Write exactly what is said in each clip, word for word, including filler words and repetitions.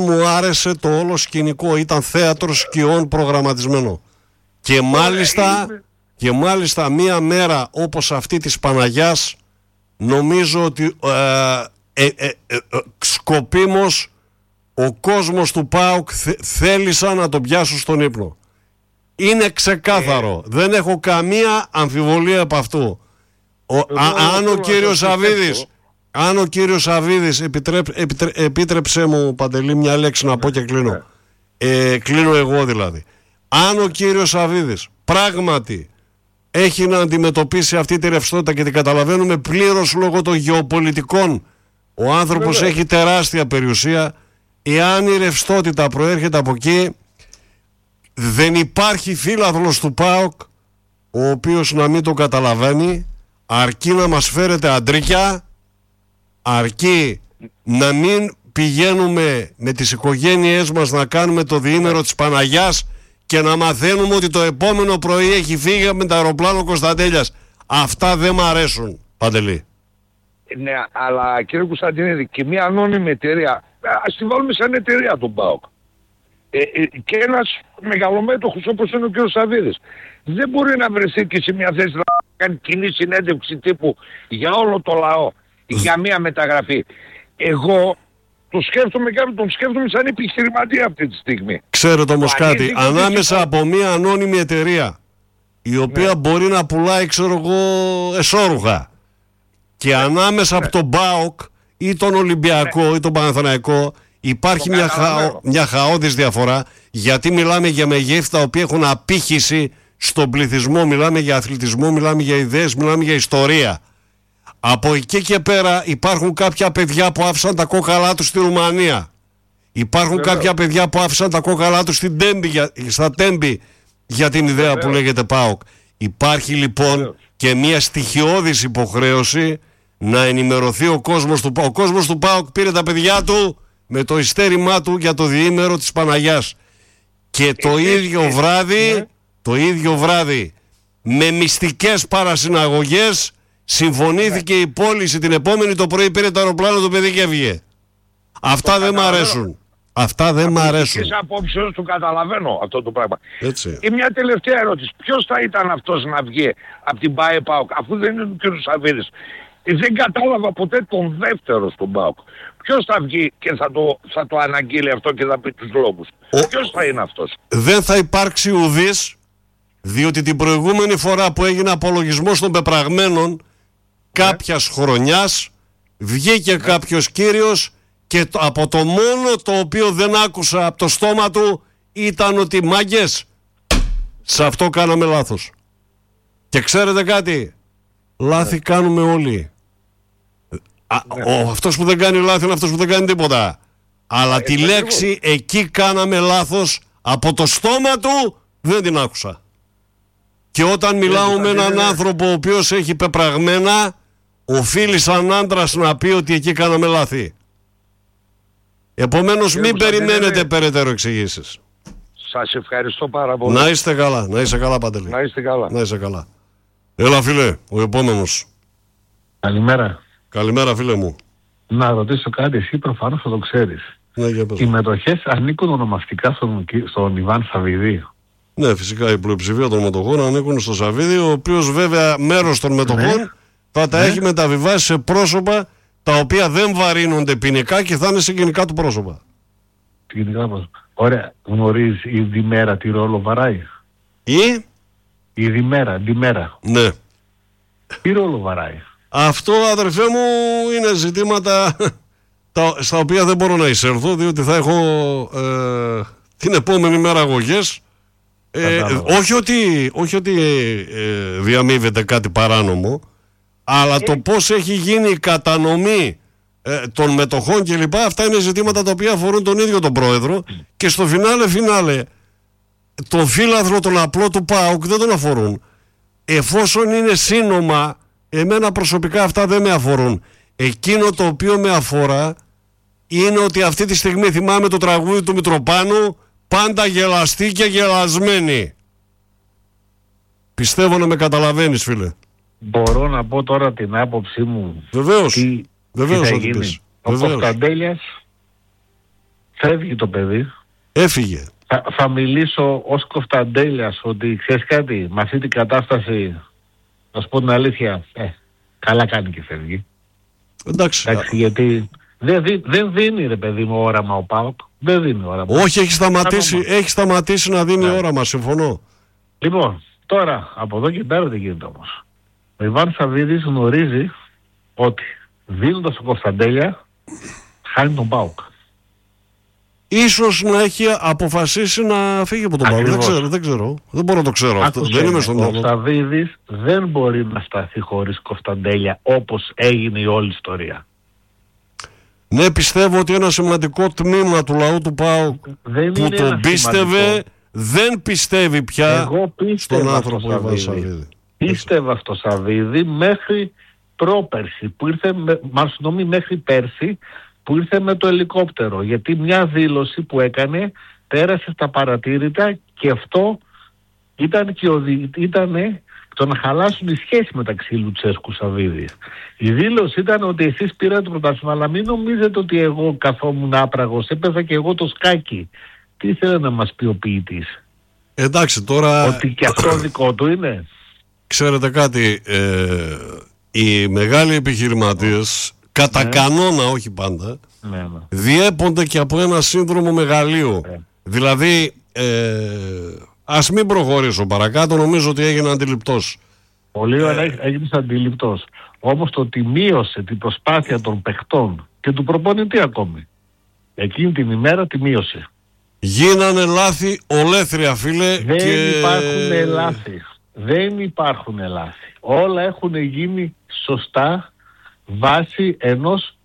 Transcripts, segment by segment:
μου άρεσε το όλο σκηνικό. Ήταν θέατρο σκιών προγραμματισμένο. Και μάλιστα, και μάλιστα μία μέρα όπως αυτή της Παναγιάς, νομίζω ότι ε, ε, ε, ε, ε, σκοπίμως ο κόσμος του ΠΑΟΚ θε, θέλησαν να τον πιάσουν στον ύπνο. Είναι ξεκάθαρο. Ε, Δεν έχω καμία αμφιβολία από αυτού. Ο, α, αν ο κύριος Σαββίδης αν ο κύριος Σαββίδης επιτρέπ, επιτρέ, επίτρεψε μου, Παντελή, μια λέξη να πω και κλείνω. Ε, κλείνω εγώ δηλαδή. Αν ο κύριος Σαββίδης πράγματι έχει να αντιμετωπίσει αυτή τη ρευστότητα, και την καταλαβαίνουμε πλήρως λόγω των γεωπολιτικών, ο άνθρωπος έχει τεράστια περιουσία. Εάν η ρευστότητα προέρχεται από εκεί, δεν υπάρχει φίλαθλος του ΠΑΟΚ ο οποίος να μην το καταλαβαίνει, αρκεί να μας φέρετε αντρίκια, αρκεί να μην πηγαίνουμε με τις οικογένειές μας να κάνουμε το διήμερο της Παναγιάς και να μαθαίνουμε ότι το επόμενο πρωί έχει φύγει με το αεροπλάνο Κωνσταντέλιας. Αυτά δεν μ' αρέσουν, Παντελή. Ναι, αλλά κύριε Κωνσταντινίδη, και μια ανώνυμη εταιρεία, ας τη βάλουμε σαν εταιρεία τον ΠΑΟΚ. Ε, ε, και ένας μεγαλομέτωχος όπως είναι ο κύριος Σαββίδης, δεν μπορεί να βρεθεί και σε μια θέση να κάνει κοινή συνέντευξη τύπου για όλο το λαό, για μια μεταγραφή. Εγώ το σκέφτομαι και τον σκέφτομαι σαν επιχειρηματία αυτή τη στιγμή. Ξέρετε όμως κάτι, ανάμεσα από μια ανώνυμη εταιρεία η οποία ναι. μπορεί να πουλάει, ξέρω εγώ, εσώρουχα, και ναι. ανάμεσα ναι. από τον ΠΑΟΚ ή τον Ολυμπιακό ναι. ή τον Παναθηναϊκό υπάρχει μια, χαο, μια χαόδης διαφορά, γιατί μιλάμε για μεγέθη τα οποία έχουν απήχηση στον πληθυσμό, μιλάμε για αθλητισμό, μιλάμε για ιδέες, μιλάμε για ιστορία. Από εκεί και πέρα υπάρχουν κάποια παιδιά που άφησαν τα κόκαλά τους στη Ρουμανία. Υπάρχουν Βεβαίως. κάποια παιδιά που άφησαν τα κόκαλά τους στην Τέμπη, για, στα Τέμπη για την ιδέα Βεβαίως. που λέγεται ΠΑΟΚ. Υπάρχει λοιπόν Βεβαίως. και μια στοιχειώδης υποχρέωση να ενημερωθεί ο κόσμος του ΠΑΟΚ. Ο κόσμος του ΠΑΟΚ πήρε τα παιδιά του με το ειστέρημά του για το διήμερο της Παναγιάς. Και το ε, ίδιο ε, βράδυ, ε, το ίδιο βράδυ, με μυστικές παρασυναγωγές, συμφωνήθηκε ναι. η πώληση. Την επόμενη το πρωί πήρε το αεροπλάνο το παιδί και έβγε. Αυτά το δεν μ' αρέσουν. Αυτά δεν μ' αρέσουν. Και απόψεως το καταλαβαίνω αυτό το πράγμα. Έτσι. Και μια τελευταία ερώτηση. Ποιος θα ήταν αυτός να βγει από την ΠΑΕ ΠΑΟΚ, αφού δεν είναι ο κ. Σαββίδης? Δεν κατάλαβα ποτέ τον δεύτερο στον ΠΑΟΚ. Ποιος θα βγει και θα το, θα το αναγγείλει αυτό και θα πει τους λόγους? Ο... Ποιος θα είναι αυτός? Δεν θα υπάρξει ουδής, διότι την προηγούμενη φορά που έγινε απολογισμός των πεπραγμένων κάποιας χρονιάς βγήκε ναι. κάποιος κύριος και το, από το μόνο το οποίο δεν άκουσα από το στόμα του ήταν ότι μάγκες, σε αυτό κάναμε λάθος. Και ξέρετε κάτι, λάθη ναι. κάνουμε όλοι. Α, ναι. ο, αυτός που δεν κάνει λάθη είναι αυτός που δεν κάνει τίποτα. Αλλά ε, τη ε, λέξη ε, εκεί κάναμε λάθος από το στόμα του δεν την άκουσα. Και όταν μιλάω με έναν άνθρωπο ο οποίος έχει πεπραγμένα, οφείλει σαν άντρας να πει ότι εκεί κάναμε λάθη. Επομένως μην περιμένετε περαιτέρω εξηγήσεις. Σας ευχαριστώ πάρα πολύ. Να είστε καλά, να είστε καλά, Παντελή. Να είστε καλά. Να είστε καλά. Έλα φίλε, ο επόμενος. Καλημέρα. Καλημέρα φίλε μου. Να ρωτήσω κάτι, εσύ προφανώς θα το ξέρεις. Ναι, για πες. Οι μετοχές ανήκουν ονομαστικά στον, στον Ιβάν Σαββίδη? Ναι, φυσικά η πλειοψηφία των μετοχών ανήκουν στο Σαββίδη, ο οποίος βέβαια μέρος των μετοχών ναι. θα τα ναι. έχει μεταβιβάσει σε πρόσωπα τα οποία δεν βαρύνονται ποινικά και θα είναι σε γενικά του πρόσωπα. Γενικά πρόσωπα. Ωραία. Γνωρίζεις η Διμέρα τι ρόλο βαράει? Η? Η Διμέρα, Διμέρα. Ναι. Τι ρόλο βαράει? Αυτό, αδερφέ μου, είναι ζητήματα τα, στα οποία δεν μπορώ να εισέλθω, διότι θα έχω ε, την επόμενη μέρα αγωγές. Ε, όχι ότι, όχι ότι ε, διαμείβεται κάτι παράνομο, αλλά ε. το πώς έχει γίνει η κατανομή ε, των μετοχών κλπ. Αυτά είναι ζητήματα τα οποία αφορούν τον ίδιο τον πρόεδρο και στο φινάλε φινάλε τον φύλαθρο τον απλό του ΠΑΟΚ δεν τον αφορούν. Εφόσον είναι σύνομα, εμένα προσωπικά αυτά δεν με αφορούν. Εκείνο το οποίο με αφορά είναι ότι αυτή τη στιγμή θυμάμαι το τραγούδι του Μητροπάνου, πάντα γελαστή και γελασμένη. Πιστεύω να με καταλαβαίνεις, φίλε. Μπορώ να πω τώρα την άποψή μου? Βεβαίως. Τι, Βεβαίως τι θα γίνει. Ο Κωνσταντέλιας Φεύγει το παιδί. Έφυγε. Θα, θα μιλήσω ως Κωνσταντέλιας ότι ξέρεις κάτι, με αυτή την κατάσταση, να σου πω την αλήθεια, ε, καλά κάνει και φεύγει. Εντάξει. Εντάξει, γιατί δεν, δι, δεν δίνει ρε παιδί μου όραμα ο ΠΑΟΚ. Δεν δίνει όραμα. Όχι, έχει σταματήσει, έχει σταματήσει να δίνει yeah. όραμα, συμφωνώ. Λοιπόν, τώρα από εδώ και πέρα τι γίνεται όμως. Ο Ιβάν Σαββίδης γνωρίζει ότι δίνοντας τον Κωνσταντέλια χάνει τον ΠΑΟΚ. Ίσως να έχει αποφασίσει να φύγει από τον ΠΑΟΚ. Δεν ξέρω, δεν ξέρω. Δεν μπορώ να το ξέρω αυτό. Δεν είμαι στον Ο Σαββίδης δεν μπορεί να σταθεί χωρίς Κωνσταντέλια όπως έγινε η όλη ιστορία. Ναι, πιστεύω ότι ένα σημαντικό τμήμα του λαού του ΠΑΟΚ που τον πίστευε σημαντικό. Δεν πιστεύει πια στον άνθρωπο Ιβάν Σαββίδη. Πίστευα στο Σαββίδη μέχρι πρόπερση που ήρθε, μάλλον μέχρι πέρσι που ήρθε με το ελικόπτερο, γιατί μια δήλωση που έκανε πέρασε στα παρατήρητα και αυτό ήταν και οδη... ήτανε το να χαλάσουν οι σχέσεις μεταξύ Λουτσέσκου και Σαββίδη. Η δήλωση ήταν ότι εσείς πήρατε το πρωτάθλημα, αλλά μην νομίζετε ότι εγώ καθόμουν άπραγος, έπαιζα και εγώ το σκάκι. Τι ήθελε να μας πει ο ποιητής? Εντάξει, τώρα... Ότι και αυτό δικό του είναι. Ξέρετε κάτι, ε, οι μεγάλοι επιχειρηματίες, κατά ναι. κανόνα, όχι πάντα, ναι, ναι. διέπονται και από ένα σύνδρομο μεγαλείου. Ναι. Δηλαδή, ε, ας μην προχωρήσω παρακάτω, νομίζω ότι έγινε αντιληπτός. Πολύ ωραία, ε, έγινες αντιληπτός. Όμως το ότι μείωσε την προσπάθεια των παιχτών και του προπονητή ακόμη, εκείνη την ημέρα τη μείωσε. Γίνανε λάθη ολέθρια, φίλε. Δεν και... υπάρχουν λάθη. Δεν υπάρχουν λάθη. Όλα έχουν γίνει σωστά βάσει ενός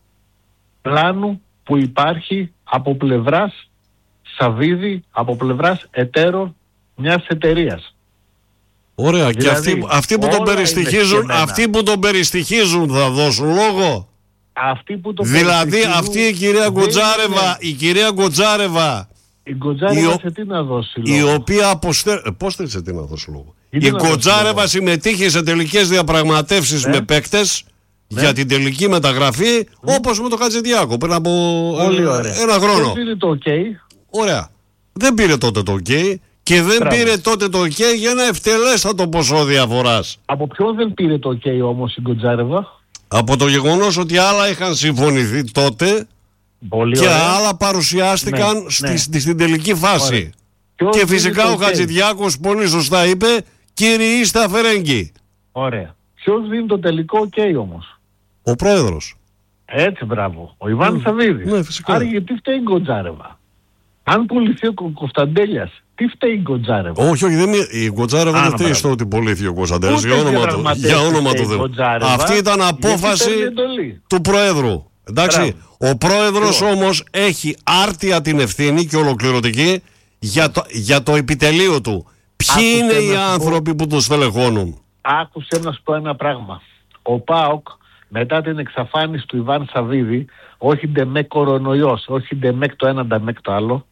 πλάνου που υπάρχει από πλευράς Σαββίδη, από πλευράς εταίρων μιας εταιρείας. Ωραία. Δηλαδή, και αυτοί, αυτοί, που τον περιστοιχίζουν, αυτοί που τον περιστοιχίζουν θα δώσουν λόγο. Αυτοί που τον δηλαδή αυτή η κυρία Γκοτζάρεβα, η κυρία Γκοτζάρεβα, η Γκοτζάρεβα σε τι να δώσει λόγο? Η οποία αποστε... Πώς θέλει σε τι να δώσει λόγο? Η Γκοτζάρεβα συμμετείχε σε τελικές διαπραγματεύσεις ναι. με παίκτες ναι. για την τελική μεταγραφή, ναι. όπως με τον Χατζηδιάκο πριν από ένα χρόνο. Δεν πήρε το OK. Ωραία. Δεν πήρε τότε το OK και δεν Πράγμα. πήρε τότε το OK για ένα ευτελέστατο ποσό διαφοράς. Από ποιον δεν πήρε το OK όμως η Γκοτζάρεβα? Από το γεγονός ότι άλλα είχαν συμφωνηθεί τότε. Πολύ και ωραία. άλλα παρουσιάστηκαν ναι, στη, ναι. Στη, στην τελική φάση. Και φυσικά ο Χατζηδιάκος πολύ σωστά είπε, κυριήστε αφαιρέγγι. Ωραία. Ποιος δίνει το τελικό OK όμως? Ο πρόεδρος. Έτσι, μπράβο. Ο Ιβάν mm. Σαββίδης. Ναι, φυσικά. Άρα γιατί φταίει η Γκοτζάρεβα? Αν πουληθεί ο Κωνσταντέλιας, τι φταίει η Γκοτζάρεβα? Όχι, όχι, δεν, η Γκοτζάρεβα δεν φταίει στο ότι πουλήθηκε ο Κωνσταντέλιας. Για όνομα του, για όνομα του Θεού. Αυτή ήταν απόφαση του πρόεδρου. Εντάξει, Μπράβο. Ο πρόεδρος όμως έχει άρτια την ευθύνη και ολοκληρωτική για το, για το επιτελείο του. Ποιοι Άκουσε είναι οι άνθρωποι πω... που τους στελεχώνουν? Άκουσε να σου πω ένα πράγμα. Ο ΠΑΟΚ μετά την εξαφάνιση του Ιβάν Σαββίδη, όχι ντεμέκ κορονοϊός, όχι ντεμέκ το ένα, ντεμέκ το άλλο,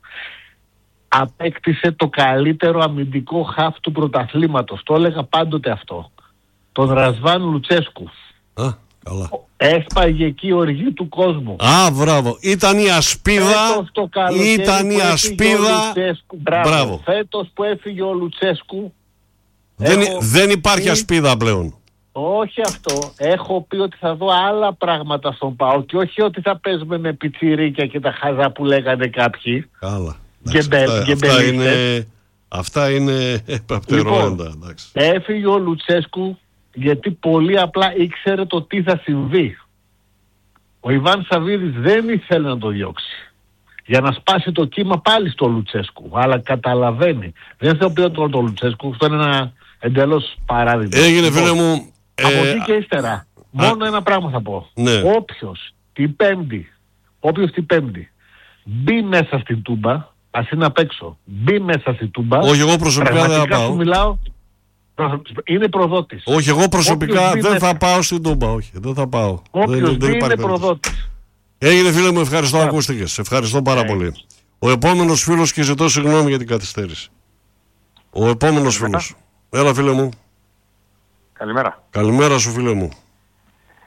απέκτησε το καλύτερο αμυντικό χαφ του πρωταθλήματος. Το έλεγα πάντοτε αυτό. Τον Ρασβάν Λουτσέσκου. Α, καλά. Έσπαγε εκεί η οργή του κόσμου. Α, μπράβο. Ήταν η ασπίδα. Ήταν η ασπίδα. Μπράβο. μπράβο. Φέτος που έφυγε ο Λουτσέσκου. Δεν, έχω... δεν υπάρχει πει... ασπίδα πλέον. Όχι αυτό. Έχω πει ότι θα δω άλλα πράγματα στον ΠΑΟ και όχι ότι θα παίζουμε με πιτσιρίκια και τα χαζά που λέγανε κάποιοι. Καλά. Και μπελ, αυτά, και αυτά, είναι, αυτά είναι επαπτερώντα. Λοιπόν, έφυγε ο Λουτσέσκου γιατί πολύ απλά ήξερε το τι θα συμβεί. Ο Ιβάν Σαββίδης δεν ήθελε να το διώξει για να σπάσει το κύμα πάλι στο Λουτσέσκου, αλλά καταλαβαίνει. Δεν θα πει το, το Λουτσέσκου, αυτό είναι ένα εντελώς παράδειγμα. Έγινε φίλε μου. Από ε, εκεί και ύστερα μόνο α, ένα πράγμα θα πω. Ναι. Όποιος την Πέμπτη όποιος την Πέμπτη μπει μέσα στην Τούμπα, ας είναι απ' έξω, μπει μέσα στην Τούμπα. Όχι, εγώ προσωπικά δεν θα πάω. Μιλάω, είναι προδότης. Όχι, εγώ προσωπικά δεν μέσα... θα πάω στην Τούμπα. Όχι, δεν θα πάω. Όποιος δεν, δεν είναι προδότης. Έγινε φίλε μου, ευχαριστώ, yeah. ακούστηκες. Ευχαριστώ πάρα yeah. πολύ. Ο επόμενος φίλος, και ζητώ συγγνώμη για την καθυστέρηση. Ο επόμενος φίλος. Έλα φίλε μου. Καλημέρα. Καλημέρα σου φίλε μου.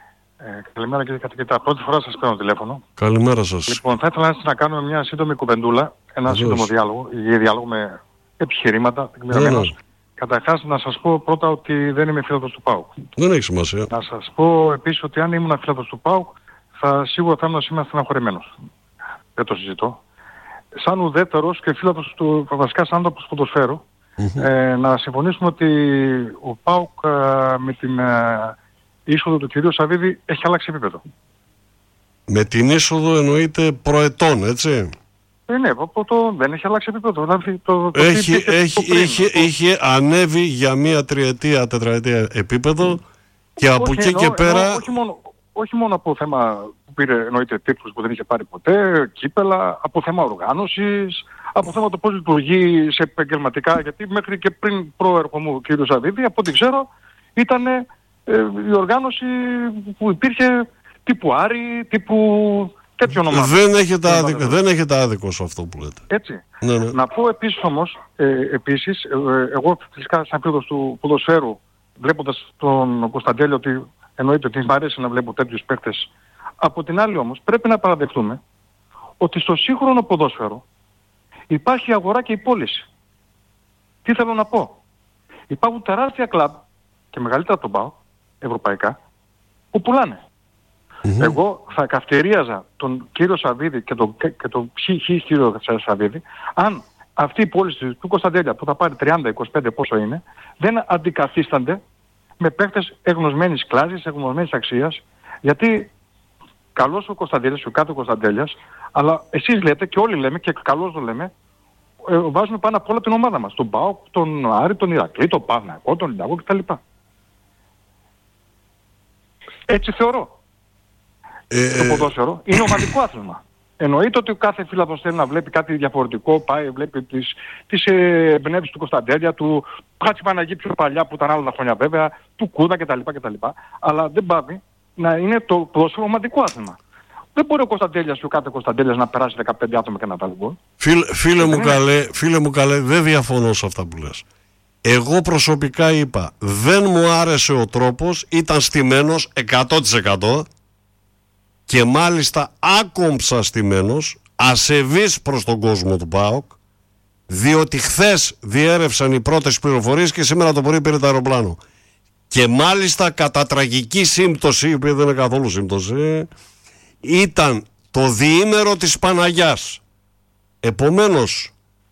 Ε, καλημέρα κύριε καθηγητά. Πρώτη φορά σας παίρνω τηλέφωνο. Καλημέρα σας. Λοιπόν, θα ήθελα να κάνουμε μια σύντομη κουβεντούλα, ένα Βεβαίως. σύντομο διάλογο, για διάλογο με επιχειρήματα. Ναι. Καταρχάς να σας πω πρώτα ότι δεν είμαι φίλος του ΠΑΟΚ. Δεν έχει σημασία. Να σας πω επίσης ότι αν ήμουν φίλος του ΠΑΟΚ, θα σίγουρα θα ήμουν σήμερα στεναχωρημένος. Δεν το συζητώ. Σαν ουδέτερος και φίλος του, βασικά σαν άνθρωπος ποδοσφαίρου, mm-hmm. ε, να συμφωνήσουμε ότι ο ΠΑΟΚ ε, με την ε, είσοδο του κυρίου Σαββίδη έχει αλλάξει επίπεδο. Με την είσοδο εννοείται προετών, έτσι. Ε, ναι, από το δεν έχει αλλάξει επίπεδο. Δηλαδή, το, το έχει, έχει, το είχε, το... είχε ανέβει για μία τριετία, τετραετία επίπεδο και από όχι, εκεί εννοώ, και πέρα... Εννοώ, όχι, μόνο, όχι μόνο από θέμα που πήρε εννοείται τίτλους που δεν είχε πάρει ποτέ, κύπελα, από θέμα οργάνωσης, από θέμα το πώς λειτουργεί σε επαγγελματικά, γιατί μέχρι και πριν προέρχο μου κύριο Σαββίδη, από ό,τι ξέρω, ήταν ε, η οργάνωση που υπήρχε τύπου Άρη, τύπου... Δεν έχετε άδικο, δεν έχετε άδικο σε αυτό που λέτε. Έτσι. Ναι, ναι. Να πω επίσης όμως, ε, επίσης, ε, εγώ φυσικά σαν φίλος του ποδοσφαίρου, βλέποντας τον Κωνσταντέλη ότι εννοείται ότι μου αρέσει να βλέπω τέτοιους παίκτες. Από την άλλη όμως πρέπει να παραδεχτούμε ότι στο σύγχρονο ποδόσφαιρο υπάρχει η αγορά και η πώληση. Τι θέλω να πω. Υπάρχουν τεράστια κλαμπ και μεγαλύτερα τον ΠΑΟ, ευρωπαϊκά, που πουλάνε. Mm-hmm. Εγώ θα καυτηρίαζα τον κύριο Σαββίδη και τον, και τον ψυχή κύριο Σαββίδη αν αυτή η πώληση του Κωνσταντέλια που θα πάρει τριάντα είκοσι πέντε πόσο είναι δεν αντικαθίστανται με παίκτες εγνωσμένης κλάσης, εγνωσμένης αξίας, γιατί καλός ο Κωνσταντέλιας, ο κάτω Κωνσταντέλιας, αλλά εσείς λέτε και όλοι λέμε και καλώς το λέμε, ε, βάζουμε πάνω απ' όλα την ομάδα μας, τον ΠΑΟΚ, τον Άρη, τον Ηρακλή, τον Παναθηναϊκό, τον Ολυμπιακό κτλ. Έτσι θεωρώ. Ε, το ποδόσφαιρο είναι ομαδικό άθλημα. Εννοείται ότι ο κάθε φίλαθλος θέλει να βλέπει κάτι διαφορετικό, πάει, βλέπει τις, τις εμπνεύσεις του Κωνσταντέλια, του Χάτσι Παναγί πιο παλιά που ήταν άλλα τα χρόνια βέβαια, του Κούδα κτλ. κτλ. Αλλά δεν πάει να είναι το ποδόσφαιρο ομαδικό άθλημα. Δεν μπορεί ο Κωνσταντέλιας και ο κάθε Κωνσταντέλιας να περάσει δεκαπέντε άτομα και να τα βγουν. Φίλε, φίλε, μου καλέ, φίλε μου καλέ, δεν διαφωνώ σε αυτά που λες. Εγώ προσωπικά είπα, δεν μου άρεσε ο τρόπος, ήταν στημένος εκατό τοις εκατό. Και μάλιστα άκομψα στημένος, ασεβής προς τον κόσμο του ΠΑΟΚ, διότι χθες διέρευσαν οι πρώτες πληροφορίες και σήμερα το πρωί πήρε το αεροπλάνο. Και μάλιστα κατά τραγική σύμπτωση, η οποία δεν είναι καθόλου σύμπτωση, ήταν το διήμερο της Παναγιάς. Επομένως,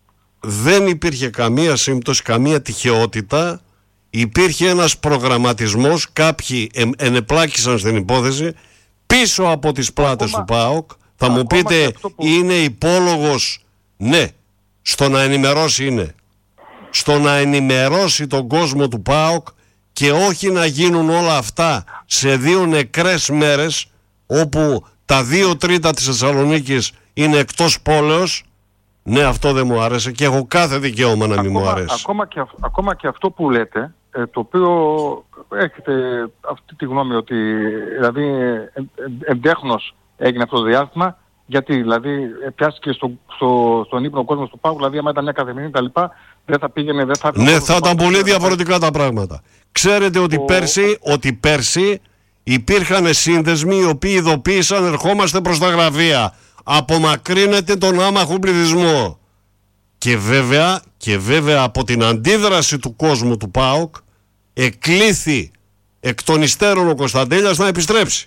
δεν υπήρχε καμία σύμπτωση, καμία τυχαιότητα, υπήρχε ένας προγραμματισμός, κάποιοι εν, ενεπλάκησαν στην υπόθεση, πίσω από τις πλάτες ακόμα, του ΠΑΟΚ. Θα μου πείτε που... είναι υπόλογος. Ναι, στο να ενημερώσει είναι. Στο να ενημερώσει τον κόσμο του ΠΑΟΚ και όχι να γίνουν όλα αυτά σε δύο νεκρές μέρες όπου τα δύο τρίτα της Θεσσαλονίκης είναι εκτός πόλεως. Ναι, αυτό δεν μου άρεσε και έχω κάθε δικαίωμα να μην μου αρέσει. Ακόμα και, ακόμα και αυτό που λέτε, ε, το οποίο έχετε αυτή τη γνώμη ότι δηλαδή εντέχνος έγινε αυτό το διάστημα, γιατί δηλαδή πιάστηκε στο, στο, στον ύπνο κόσμο του ΠΑΟΚ, δηλαδή άμα ήταν μια καθημερινή τα λοιπά, δεν θα πήγαινε, δεν θα... Ναι, θα ήταν πολύ διαφορετικά τα πράγματα. Ξέρετε ότι, ο... πέρσι, ότι πέρσι υπήρχαν σύνδεσμοι οι οποίοι ειδοποίησαν ερχόμαστε προς τα γραφεία. Απομακρύνεται τον άμαχο πληθυσμό. Και βέβαια, και βέβαια από την αντίδραση του κόσμου του ΠΑΟΚ εκλήθη εκ των υστέρων ο Κωνσταντέλιας να επιστρέψει.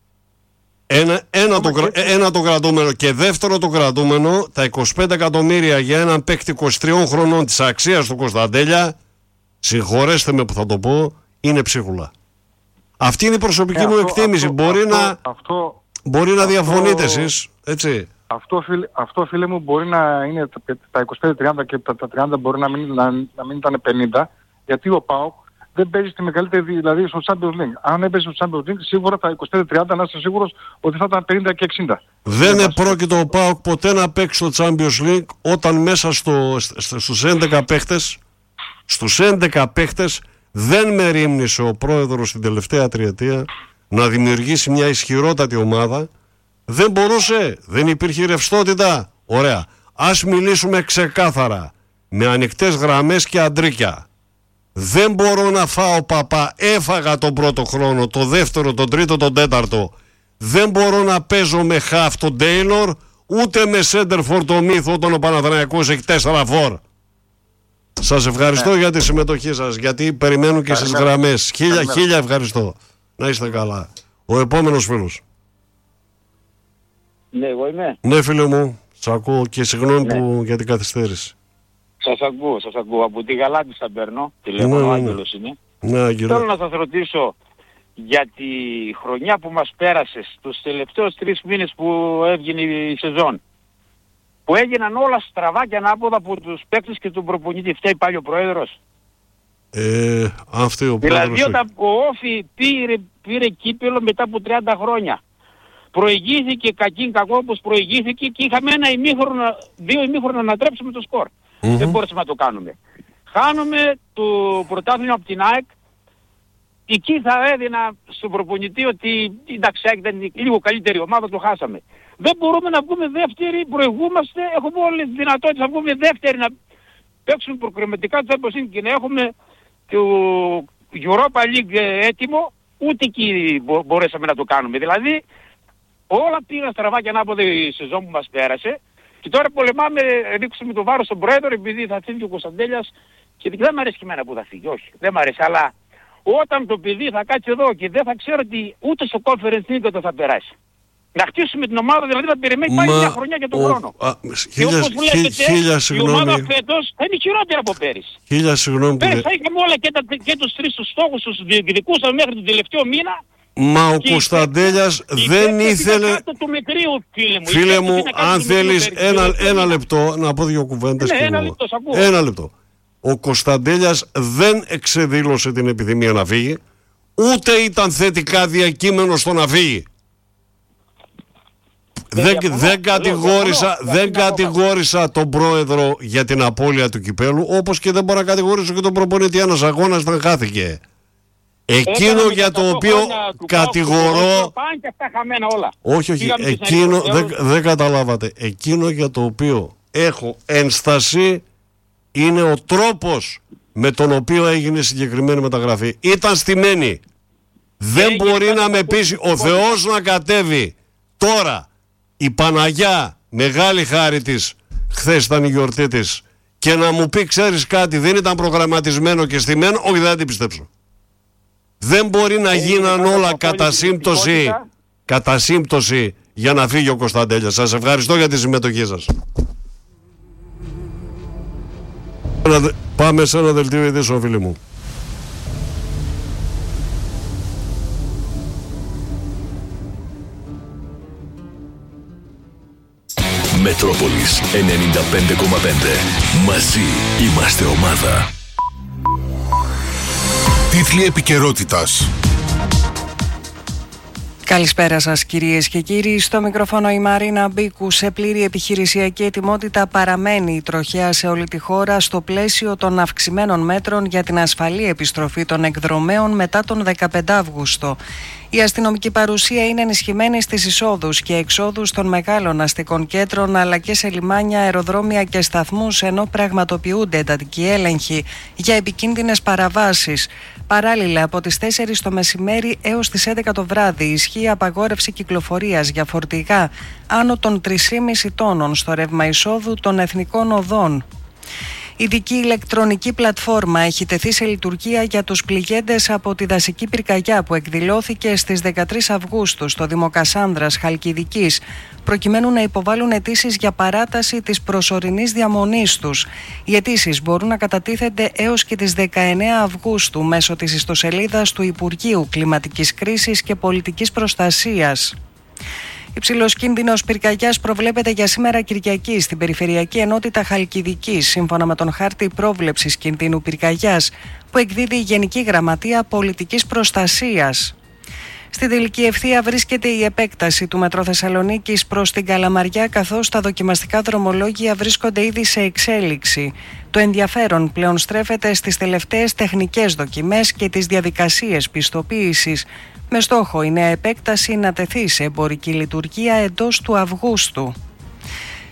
Ένα, ένα, το, και... ένα το κρατούμενο και δεύτερο το κρατούμενο, τα είκοσι πέντε εκατομμύρια για έναν παίκτη είκοσι τριών χρονών της αξίας του Κωνσταντέλια, συγχωρέστε με που θα το πω, είναι ψίχουλα. Αυτή είναι η προσωπική ε, μου αυτό, εκτίμηση. Αυτό, μπορεί αυτό, να, αυτό, μπορεί να αυτό, διαφωνείτε εσείς, έτσι. Αυτό φίλε, αυτό φίλε μου μπορεί να είναι τα είκοσι πέντε τριάντα και τα, τα τριάντα μπορεί να μην, να, να μην ήταν πενήντα, γιατί ο ΠΑΟΚ δεν παίζει στη μεγαλύτερη, δηλαδή στο Champions League. Αν έπαιζε στο Champions League, σίγουρα τα είκοσι πέντε τριάντα να είστε σίγουρος ότι θα ήταν πενήντα και εξήντα. Δεν επρόκειτο ο ΠΑΟΚ ποτέ να παίξει στο Champions League όταν μέσα στο, στους έντεκα παίχτες, στους έντεκα παίχτες δεν μερίμνησε ο πρόεδρος στην τελευταία τριετία να δημιουργήσει μια ισχυρότατη ομάδα. Δεν μπορούσε, δεν υπήρχε ρευστότητα. Ωραία. Ας μιλήσουμε ξεκάθαρα, με ανοιχτές γραμμές και αντρίκια. Δεν μπορώ να φάω παπά. Έφαγα τον πρώτο χρόνο, το δεύτερο, τον τρίτο, τον τέταρτο. Δεν μπορώ να παίζω με χαφ τον Τέιλορ, ούτε με σέντερ φορ το Μύθο όταν ο Παναθηναϊκός έχει τέσσερα φορ. Σας ευχαριστώ ναι. για τη συμμετοχή σας, γιατί περιμένουν και στις γραμμές. Χίλια, χίλια ευχαριστώ. Να είστε καλά. Ο επόμενος φίλος. Ναι, εγώ είμαι. Ναι, φίλε μου, σ' ακούω και συγγνώμη ναι. που για την καθυστέρηση. Σας ακούω, σας ακούω. Από τη Γαλάτισσα παίρνω, τηλέφωνο, ο Άγγελος είναι. Ναι, Άγγελο. Θέλω να σας ρωτήσω για τη χρονιά που μας πέρασε, στους τελευταίους τρεις μήνες που έβγαινε η σεζόν, που έγιναν όλα στραβά και ανάποδα από τους παίκτες και τον προπονητή. Φταίει πάλι ο πρόεδρος. Ε, αυτή ο δηλαδή πρόεδρος... όταν ο Όφη πήρε, πήρε κύπελο μετά από τριάντα χρόνια, προηγήθηκε κακήν κακό όπως προηγήθηκε και είχαμε ένα ημίχρονο, δύο ημίχρονα να τρέψουμε το σκορ. Mm-hmm. Δεν μπορέσαμε να το κάνουμε. Χάνουμε το πρωτάθλημα από την ΑΕΚ. Εκεί θα έδινα στον προπονητή ότι εντάξει, ήταν λίγο καλύτερη ομάδα, το χάσαμε. Δεν μπορούμε να βγούμε δεύτεροι, προηγούμαστε, έχουμε όλες τις δυνατότητες να βγούμε δεύτεροι, να παίξουμε προκριματικά το έπος και να έχουμε το Europa League έτοιμο, ούτε εκεί μπορέσαμε να το κάνουμε. Δηλαδή όλα πήγαν στραβά και ανάποδα η σεζόν που μας πέρασε και τώρα πολεμάμε, ρίξουμε το βάρος στον πρόεδρο επειδή θα φύγει ο Κωνσταντέλιας και δεν μου αρέσει και εμένα που θα φύγει, όχι, δεν μου αρέσει, αλλά όταν το παιδί θα κάτσει εδώ και δεν θα ξέρω ότι ούτε στο Conference League θα περάσει. Να χτίσουμε την ομάδα, δηλαδή να περιμένει πάλι μια χρονιά για τον ο, χρόνο. Α, και όπως βλέπετε, η ομάδα φέτος θα είναι χειρότερα από πέρυσι. Χίλια συγγνώμη. Πέρυσι θα είχαμε όλα και, τα, και τους τρεις τους στόχους τους διεκδικούσαμε μέχρι τον τελευταίο μήνα. Μα ο Κωνσταντέλιας δεν ήθελε... Του μικρίου, φίλε μου, φίλε μου αν θέλεις ένα, ένα λεπτό να πω δύο κουβέντες. Ναι, ένα λεπτό, ένα λεπτό. Ο Κωνσταντέλιας δεν εξεδήλωσε την επιθυμία να φύγει, ούτε ήταν θετικά διακείμενο στο να φύγει. Δεν, δεν, κατηγόρησα, δεν κατηγόρησα τον πρόεδρο για την απώλεια του κυπέλου, όπως και δεν μπορώ να κατηγορήσω και τον προπονητή. Ένας αγώνας δεν χάθηκε. Εκείνο για το οποίο κατηγορώ... Όχι, όχι, εκείνο δεν, δεν καταλάβατε. Εκείνο για το οποίο έχω ένσταση είναι ο τρόπος με τον οποίο έγινε η συγκεκριμένη μεταγραφή. Ήταν στημένη. Δεν μπορεί να με πείσει ο Θεός να κατέβει τώρα. Η Παναγιά, μεγάλη χάρη της, χθες ήταν η γιορτή της, και να μου πει ξέρεις κάτι, δεν ήταν προγραμματισμένο και στημένο, όχι δεν θα την πιστέψω. Δεν μπορεί να γίναν όλα κατά σύμπτωση, κατά σύμπτωση για να φύγει ο Κωνσταντέλιας. Σας ευχαριστώ για τη συμμετοχή σας. Πάμε σε ένα δελτίο ειδήσεων, φίλοι μου. Μετρόπολης ενενήντα πέντε κόμμα πέντε. Μαζί είμαστε ομάδα. Τίτλοι επικαιρότητας. Καλησπέρα σας κυρίες και κύριοι. Στο μικρόφωνο η Μαρίνα Μπίκου. Σε πλήρη επιχειρησιακή ετοιμότητα παραμένει η τροχέα σε όλη τη χώρα στο πλαίσιο των αυξημένων μέτρων για την ασφαλή επιστροφή των εκδρομέων μετά τον δεκαπέντε Αυγούστου. Η αστυνομική παρουσία είναι ενισχυμένη στις εισόδους και εξόδους των μεγάλων αστικών κέντρων αλλά και σε λιμάνια, αεροδρόμια και σταθμούς, ενώ πραγματοποιούνται εντατικοί έλεγχοι για επικίνδυνες παραβάσεις. Παράλληλα, από τις τέσσερις το μεσημέρι έως τις έντεκα το βράδυ ισχύει απαγόρευση κυκλοφορίας για φορτηγά άνω των τρεις κόμμα πέντε τόνων στο ρεύμα εισόδου των εθνικών οδών. Ειδική ηλεκτρονική πλατφόρμα έχει τεθεί σε λειτουργία για τους πληγέντες από τη δασική πυρκαγιά που εκδηλώθηκε στις δεκατρείς Αυγούστου στο Δήμο Κασάνδρας Χαλκιδικής, προκειμένου να υποβάλουν αιτήσεις για παράταση της προσωρινής διαμονής τους. Οι αιτήσεις μπορούν να κατατίθενται έως και τις δεκαεννέα Αυγούστου μέσω της ιστοσελίδας του Υπουργείου Κλιματικής Κρίσης και Πολιτικής Προστασίας. Υψηλός κίνδυνος πυρκαγιάς προβλέπεται για σήμερα Κυριακή στην Περιφερειακή Ενότητα Χαλκιδικής, σύμφωνα με τον χάρτη πρόβλεψης κινδύνου πυρκαγιάς που εκδίδει η Γενική Γραμματεία Πολιτικής Προστασίας. Στην τελική ευθεία βρίσκεται η επέκταση του Μετρό Θεσσαλονίκης προς την Καλαμαριά, καθώς τα δοκιμαστικά δρομολόγια βρίσκονται ήδη σε εξέλιξη. Το ενδιαφέρον πλέον στρέφεται στις τελευταίες τεχνικές δοκιμές και τις διαδικασίες πιστοποίησης, με στόχο η νέα επέκταση να τεθεί σε εμπορική λειτουργία εντός του Αυγούστου.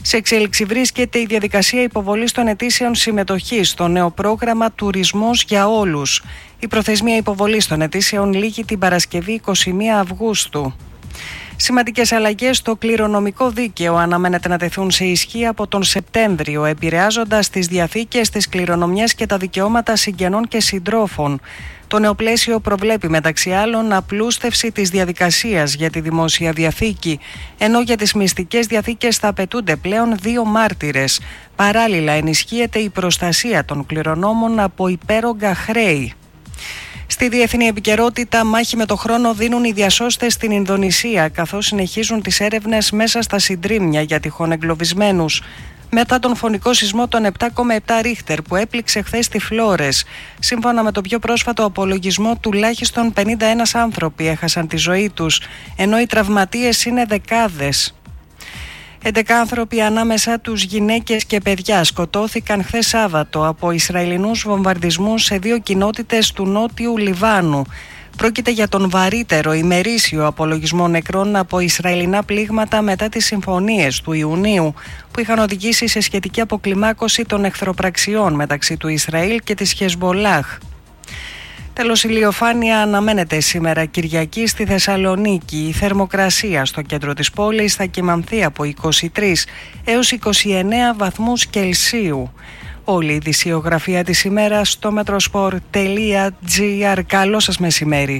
Σε εξέλιξη βρίσκεται η διαδικασία υποβολής των αιτήσεων συμμετοχής στο νέο πρόγραμμα «Τουρισμός για όλους». Η προθεσμία υποβολής των αιτήσεων λήγει την Παρασκευή εικοστή πρώτη Αυγούστου. Σημαντικές αλλαγές στο κληρονομικό δίκαιο αναμένεται να τεθούν σε ισχύ από τον Σεπτέμβριο, επηρεάζοντας τις διαθήκες, τις κληρονομιές και τα δικαιώματα συγγενών και συντρόφων. Το νέο πλαίσιο προβλέπει μεταξύ άλλων απλούστευση της διαδικασίας για τη δημόσια διαθήκη, ενώ για τις μυστικές διαθήκες θα απαιτούνται πλέον δύο μάρτυρες. Παράλληλα ενισχύεται η προστασία των κληρονόμων από υπέρογκα χρέη. Στη διεθνή επικαιρότητα, μάχη με το χρόνο δίνουν οι διασώστες στην Ινδονησία, καθώς συνεχίζουν τις έρευνες μέσα στα συντρίμμια για τυχόν εγκλωβισμένους. Μετά τον φωνικό σεισμό των επτά κόμμα επτά Ρίχτερ που έπληξε χθες τη Φλόρες, σύμφωνα με το πιο πρόσφατο απολογισμό, τουλάχιστον πενήντα ένα άνθρωποι έχασαν τη ζωή τους, ενώ οι τραυματίες είναι δεκάδες. έντεκα άνθρωποι, ανάμεσα τους γυναίκες και παιδιά, σκοτώθηκαν χθες Σάββατο από Ισραηλινούς βομβαρδισμούς σε δύο κοινότητες του νότιου Λιβάνου. Πρόκειται για τον βαρύτερο ημερήσιο απολογισμό νεκρών από Ισραηλινά πλήγματα μετά τις συμφωνίες του Ιουνίου, που είχαν οδηγήσει σε σχετική αποκλιμάκωση των εχθροπραξιών μεταξύ του Ισραήλ και της Χεσμολάχ. Τέλος, η ηλιοφάνεια αναμένεται σήμερα Κυριακή στη Θεσσαλονίκη. Η θερμοκρασία στο κέντρο της πόλης θα κυμανθεί από είκοσι τρεις έως είκοσι εννέα βαθμούς Κελσίου. Όλη η ειδησιογραφία της ημέρας στο metrosport τελεία gr. Καλό σας μεσημέρι.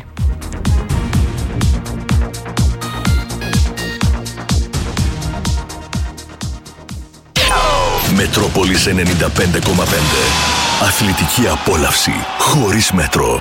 Μετρόπολης ενενήντα πέντε κόμμα πέντε. Αθλητική απόλαυση χωρίς μέτρο.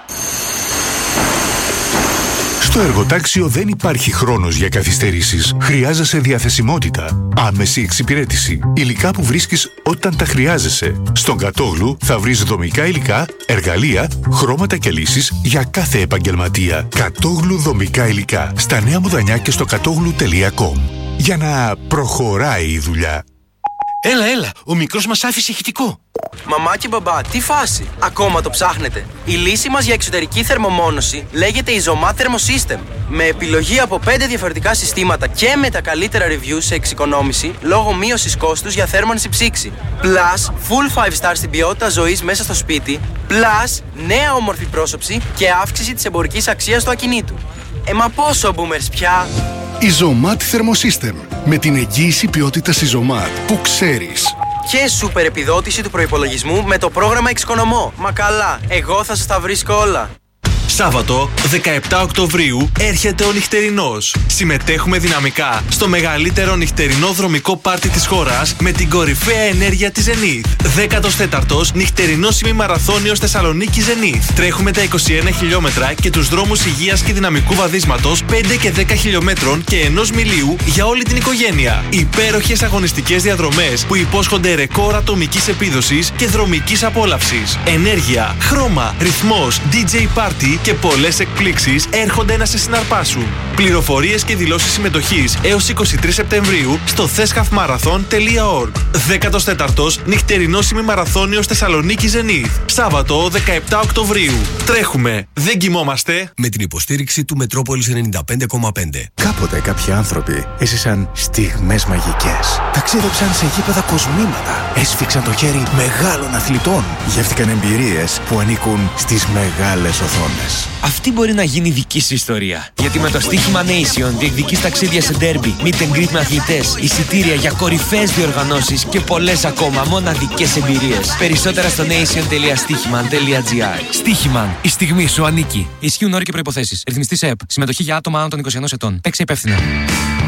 Στο εργοτάξιο δεν υπάρχει χρόνος για καθυστερήσεις. Χρειάζεσαι διαθεσιμότητα, άμεση εξυπηρέτηση, υλικά που βρίσκεις όταν τα χρειάζεσαι. Στον Κατόγλου θα βρεις δομικά υλικά, εργαλεία, χρώματα και λύσεις για κάθε επαγγελματία. Κατόγλου δομικά υλικά. Στα Νέα Μουδανιά και στο κατόγλου τελεία κομ. Για να προχωράει η δουλειά. Έλα, έλα, ο μικρός μας άφησε ηχητικό. Μαμά και μπαμπά, τι φάση, ακόμα το ψάχνετε? Η λύση μας για εξωτερική θερμομόνωση λέγεται Isomat Thermosystem. Με επιλογή από πέντε διαφορετικά συστήματα και με τα καλύτερα reviews σε εξοικονόμηση λόγω μείωσης κόστους για θέρμανση ψήξη. Plus, full five star στην ποιότητα ζωής μέσα στο σπίτι. Plus, νέα όμορφη πρόσωψη και αύξηση της εμπορικής αξίας του ακινήτου. Ε, μα πόσο boomers πια! Isomat Thermosystem. Με την εγγύηση ποιότητας Isomat που ξέρεις. Και σούπερ επιδότηση του προϋπολογισμού με το πρόγραμμα Εξοικονομώ. Μα καλά, εγώ θα σας τα βρίσκω όλα. Σάββατο, δεκαεπτά Οκτωβρίου, έρχεται ο νυχτερινός. Συμμετέχουμε δυναμικά στο μεγαλύτερο νυχτερινό δρομικό πάρτι της χώρας με την κορυφαία ενέργεια της Zenith. δέκατος τέταρτος νυχτερινός ημιμαραθώνιος Θεσσαλονίκη Zenith. Τρέχουμε τα είκοσι ένα χιλιόμετρα και τους δρόμους υγείας και δυναμικού βαδίσματος πέντε και δέκα χιλιόμετρων και ενός μιλίου για όλη την οικογένεια. Υπέροχες αγωνιστικές διαδρομές που υπόσχονται ρεκόρ ατομικής επίδοσης και δρομικής απόλαυσης. Ενέργεια, χρώμα, ρυθμός, ντι τζέι Party και πολλές εκπλήξεις έρχονται να σε συναρπάσουν. Πληροφορίες και δηλώσεις συμμετοχής έως είκοσι τρεις Σεπτεμβρίου στο θέσχαφμαραθών τελεία org. δέκατος τέταρτος νυχτερινός ημιμαραθώνιος Θεσσαλονίκη Zenith. Σάββατο, δεκαεπτά Οκτωβρίου. Τρέχουμε, δεν κοιμόμαστε. Με την υποστήριξη του Μετρόπολης ενενήντα πέντε κόμμα πέντε. Κάποτε κάποιοι άνθρωποι έζησαν στιγμές μαγικές. Ταξίδεψαν σε γήπεδα κοσμήματα. Έσφιξαν το χέρι μεγάλων αθλητών. Γεύτηκαν εμπειρίες που ανήκουν στις μεγάλες οθόνες. Αυτή μπορεί να γίνει δική σου ιστορία. Γιατί με το στοίχημα Nation διεκδικείς ταξίδια σε ντέρμπι, meet and greet με αθλητές, εισιτήρια για κορυφαίες διοργανώσεις και πολλές ακόμα μοναδικές εμπειρίες. Περισσότερα στο nation τελεία στοίχημαν τελεία gr. Στοίχημαν, η στιγμή σου ανήκει. Ισχύουν όροι και προϋποθέσεις. Ρυθμιστής ΕΕΠ. Συμμετοχή για άτομα άνω των είκοσι ενός ετών. Παίξε υπεύθυνα.